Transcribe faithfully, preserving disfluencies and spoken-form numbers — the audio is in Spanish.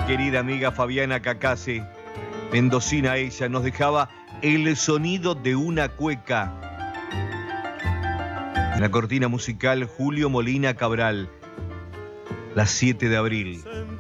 La querida amiga Fabiana Cacase, mendocina ella, nos dejaba el sonido de una cueca. En la cortina musical, Julio Molina Cabral, las siete de abril.